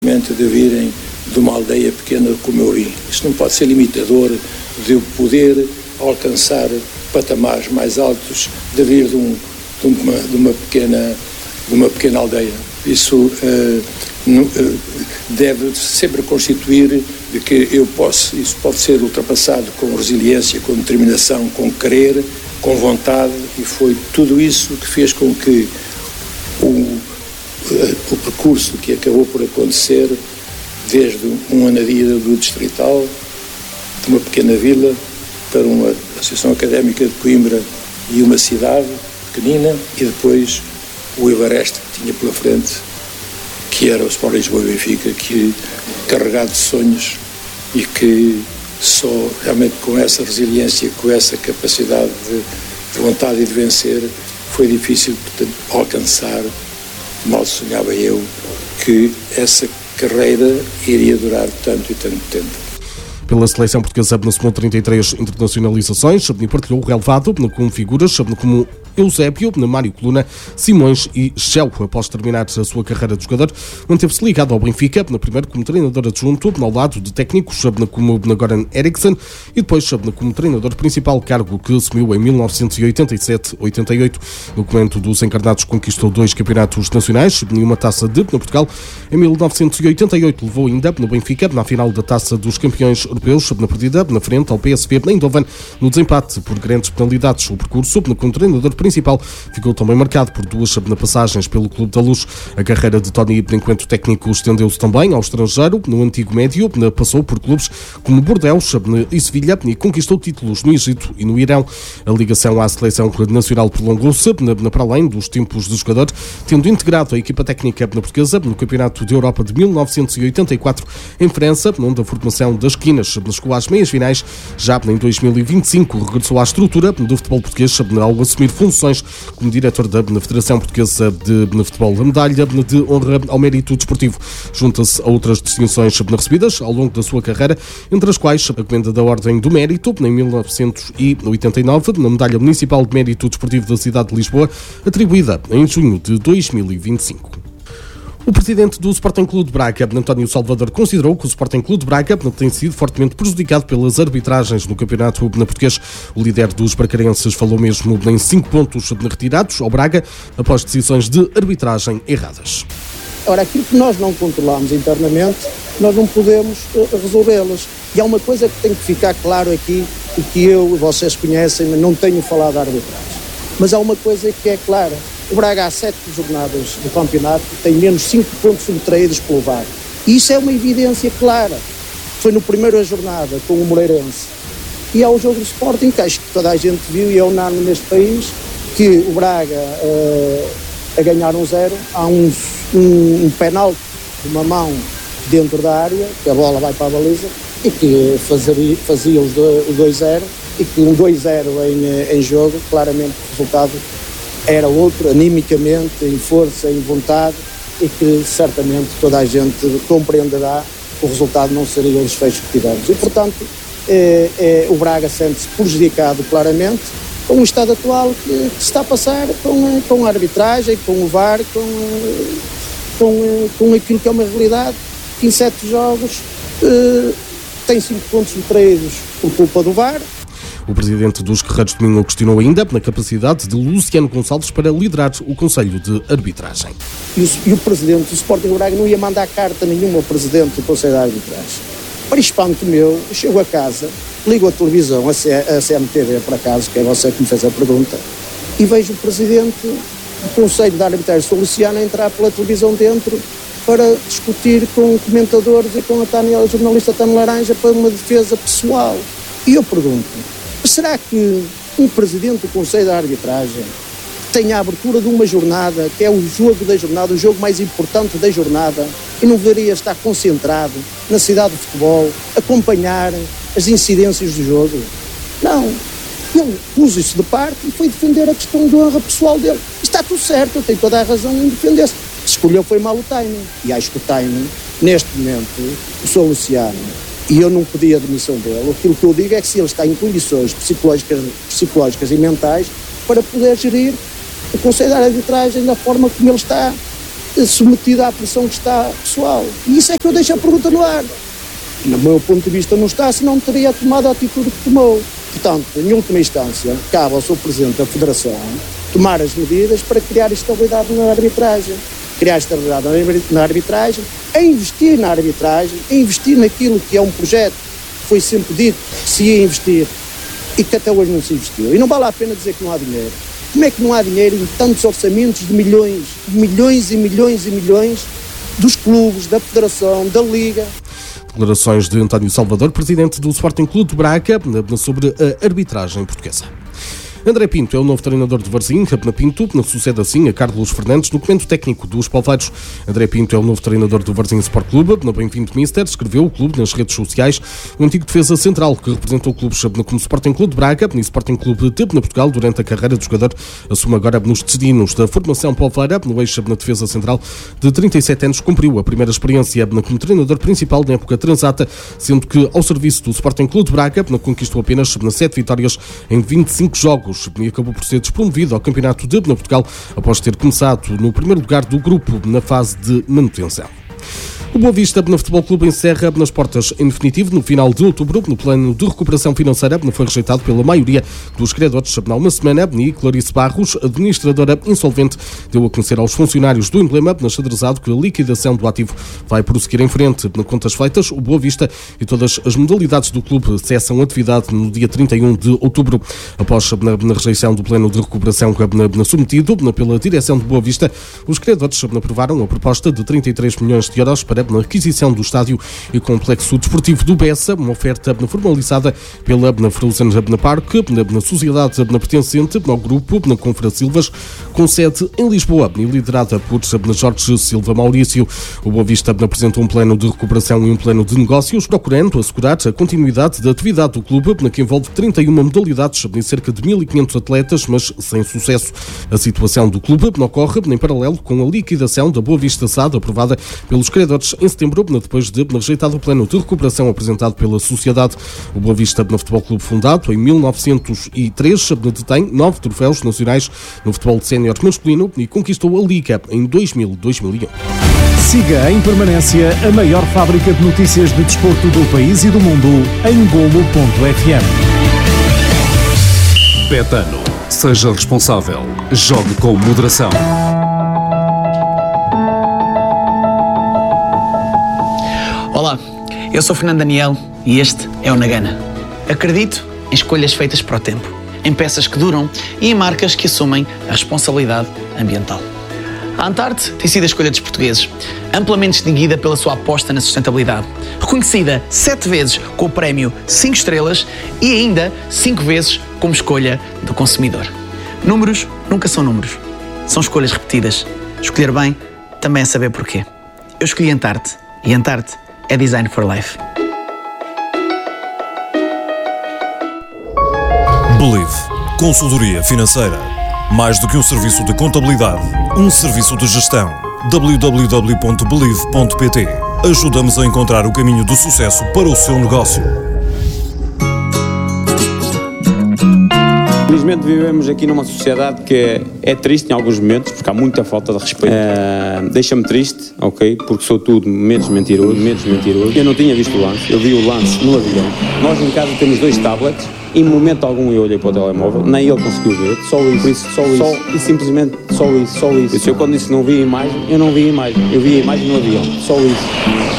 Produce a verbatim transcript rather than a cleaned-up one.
de virem de uma aldeia pequena como eu vim. Isto não pode ser limitador de eu poder alcançar patamares mais altos de vir de, um, de, uma, de, uma, pequena, de uma pequena aldeia. Isso uh, não, uh, deve sempre constituir de que eu posso, isso pode ser ultrapassado com resiliência, com determinação, com querer, com vontade, e foi tudo isso que fez com que o, uh, o percurso que acabou por acontecer, desde um Anadia do Distrital, de uma pequena vila, para uma Associação Académica de Coimbra e uma cidade pequenina, e depois o Everest que tinha pela frente, que era o Sport Lisboa e Benfica, que carregado de sonhos, e que só realmente com essa resiliência, com essa capacidade de, de vontade e de vencer, foi difícil, portanto, alcançar. Mal sonhava eu que essa carreira iria durar tanto e tanto tempo. Pela seleção portuguesa, somou trinta e três internacionalizações e partilhou o relevado com figuras como Eusébio, Mário Coluna, Simões e Shell. Após terminar a sua carreira de jogador, manteve-se ligado ao Benfica, primeiro como treinador adjunto, ao lado de técnicos como Goran Eriksson, e depois como treinador principal, cargo que assumiu em mil novecentos e oitenta e sete oitenta e oito. No comando dos encarnados, conquistou dois campeonatos nacionais e uma taça de Portugal. Em mil novecentos e oitenta e oito levou ainda no Benfica, na final da Taça dos Campeões Europeus, na perdida na frente ao P S V em Eindhoven, no desempate por grandes penalidades. O percurso como treinador principal ficou também marcado por duas passagens pelo Clube da Luz. A carreira de Tony, enquanto técnico, estendeu-se também ao estrangeiro. No antigo médio, passou por clubes como Bordeaux e Sevilha e conquistou títulos no Egito e no Irão. A ligação à seleção nacional prolongou-se para além dos tempos de jogador, tendo integrado a equipa técnica portuguesa no Campeonato de Europa de mil novecentos e oitenta e quatro em França, onde a formação das quinas chegou às meias finais. Já em dois mil e vinte e cinco regressou à estrutura do futebol português ao assumir funções como diretor da Federação Portuguesa de Futebol. A medalha de honra ao mérito desportivo junta-se a outras distinções recebidas ao longo da sua carreira, entre as quais a Comenda da Ordem do Mérito em mil novecentos e oitenta e nove, na Medalha Municipal de Mérito Desportivo da cidade de Lisboa, atribuída em junho de dois mil e vinte e cinco. O presidente do Sporting Clube de Braga, António Salvador, considerou que o Sporting Clube de Braga tem sido fortemente prejudicado pelas arbitragens no campeonato português. O líder dos bracarenses falou mesmo em cinco pontos retirados ao Braga após decisões de arbitragem erradas. Ora, aquilo que nós não controlamos internamente, nós não podemos resolvê-las. E há uma coisa que tem que ficar claro aqui, e que eu, vocês conhecem, mas não tenho falado de arbitragem. Mas há uma coisa que é clara. O Braga, há sete jornadas do campeonato, tem menos cinco pontos subtraídos pelo V A R. E isso é uma evidência clara. Foi no primeira jornada com o Moreirense. E há o jogo do Sporting, que acho que toda a gente viu, e é unânime neste país, que o Braga, uh, a ganhar um zero, há um, um, um penalti de uma mão dentro da área, que a bola vai para a baliza, e que fazia, fazia o dois zero, e que um dois zero em, em jogo, claramente o resultado era outro, animicamente, em força, em vontade, e que certamente toda a gente compreenderá que o resultado não seria o desfecho que tivemos. E, portanto, é, é, o Braga sente-se prejudicado claramente com o estado atual que, que se está a passar com, com a arbitragem, com o V A R, com, com, com aquilo que é uma realidade, que em sete jogos eh, tem cinco pontos subtraídos por culpa do V A R. O presidente dos Guerreiros de Minho questionou ainda na capacidade de Luciano Gonçalves para liderar o Conselho de Arbitragem. E o, e o presidente do Sporting Braga não ia mandar carta nenhuma ao presidente do Conselho de Arbitragem. Para espanto meu, eu chego a casa, ligo a televisão, a, C, a C M T V, por acaso, que é você que me fez a pergunta, e vejo o presidente do Conselho de Arbitragem, o Luciano, a entrar pela televisão dentro para discutir com comentadores e com a, Tânia, a jornalista Tânia Laranja para uma defesa pessoal. E eu pergunto, será que um presidente do Conselho de Arbitragem tem a abertura de uma jornada, que é o jogo da jornada, o jogo mais importante da jornada, e não deveria estar concentrado na cidade de futebol, acompanhar as incidências do jogo? Não. Ele pôs isso de parte e foi defender a questão de honra pessoal dele. Está tudo certo, ele tem toda a razão em defender-se. Escolheu foi mal o timing. E acho que o timing, neste momento, o senhor Luciano, e eu não pedi a demissão dele, aquilo que eu digo é que se ele está em condições psicológicas, psicológicas e mentais para poder gerir o Conselho de Arbitragem da forma como ele está submetida à pressão que está pessoal. E isso é que eu deixo a pergunta no ar. No meu ponto de vista não está, senão teria tomado a atitude que tomou. Portanto, em última instância, cabe ao seu Presidente da Federação tomar as medidas para criar estabilidade na arbitragem. Criar estabilidade na arbitragem, a investir na arbitragem, a investir naquilo que é um projeto que foi sempre dito que se ia investir e que até hoje não se investiu. E não vale a pena dizer que não há dinheiro. Como é que não há dinheiro em tantos orçamentos de milhões, de milhões e milhões e milhões dos clubes, da Federação, da Liga? Declarações de António Salvador, presidente do Sporting Clube de Braga, sobre a arbitragem portuguesa. André Pinto é o novo treinador de Varzim. Rabna Pinto sucede assim a Carlos Fernandes no comando técnico dos Palveiros. André Pinto é o novo treinador do Varzim Sport Clube. No Bem-vindo Mister, escreveu o clube nas redes sociais. O antigo defesa central que representou clubes como Sporting Clube de Braga e Sporting Clube de Portugal durante a carreira do jogador assume agora nos destinos da formação palveira. No eixo na defesa central de trinta e sete anos cumpriu a primeira experiência como treinador principal na época transata, sendo que ao serviço do Sporting Clube de Braga conquistou apenas sete vitórias em vinte e cinco jogos e acabou por ser despromovido ao Campeonato de Portugal após ter começado no primeiro lugar do grupo na fase de manutenção. O Boa Vista no Futebol Clube encerra nas portas em definitivo no final de outubro. No plano de recuperação financeira foi rejeitado pela maioria dos credores há uma semana e Clarice Barros, administradora insolvente, deu a conhecer aos funcionários do emblema xadrezado que a liquidação do ativo vai prosseguir em frente. Na contas feitas, o Boa Vista e todas as modalidades do clube cessam atividade no dia trinta e um de outubro. Após na, na rejeição do plano de recuperação na, na submetido na, pela direção de Boa Vista, os credores aprovaram a proposta de trinta e três milhões de euros para na aquisição do estádio e complexo desportivo do Bessa, uma oferta formalizada pela Frozen Park, na sociedade pertencente ao grupo na Confra Silvas, com sede em Lisboa e liderada por Jorge Silva Maurício. O Boa Vista apresentou um plano de recuperação e um plano de negócios, procurando assegurar a continuidade da atividade do clube, que envolve trinta e uma modalidades e cerca de mil e quinhentos atletas, mas sem sucesso. A situação do clube ocorre em paralelo com a liquidação da Boa Vista S A D, aprovada pelos credores em setembro, depois de rejeitado o plano de recuperação apresentado pela sociedade. O Boa Vista no Futebol Clube, fundado em mil novecentos e três, detém nove troféus nacionais no futebol sénior masculino e conquistou a Liga em dois mil, dois mil e um. Siga em permanência a maior fábrica de notícias de desporto do país e do mundo em golo ponto f m. Betano. Seja responsável. Jogue com moderação. Olá, eu sou Fernando Daniel e este é o Nagana. Acredito em escolhas feitas para o tempo, em peças que duram e em marcas que assumem a responsabilidade ambiental. A Antarte tem sido a escolha dos portugueses, amplamente distinguida pela sua aposta na sustentabilidade, reconhecida sete vezes com o prémio cinco estrelas e ainda cinco vezes como escolha do consumidor. Números nunca são números, são escolhas repetidas. Escolher bem também é saber porquê. Eu escolhi Antarte e Antarte é Design for Life. Believe. Consultoria financeira. Mais do que um serviço de contabilidade, um serviço de gestão. w w w ponto believe ponto p t. Ajuda-nos a encontrar o caminho do sucesso para o seu negócio. Infelizmente vivemos aqui numa sociedade que é, é triste em alguns momentos, porque há muita falta de respeito. Uh, Deixa-me triste, ok? Porque sou tudo menos mentiroso, menos mentiroso. Eu não tinha visto o lance, eu vi o lance no avião. Nós em casa temos dois tablets, em momento algum eu olhei para o telemóvel, nem ele conseguiu ver, só isso, por isso, só isso, só, e simplesmente só isso, só isso. Eu quando disse não vi a imagem, eu não vi a imagem, eu vi a imagem no avião, só isso.